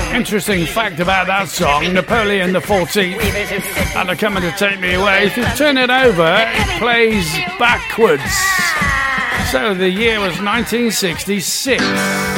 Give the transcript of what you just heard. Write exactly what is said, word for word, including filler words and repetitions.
Interesting fact about that song, Napoleon the fourteenth, and they're coming to take me away. If you turn it over, it plays backwards. So the year was nineteen sixty-six.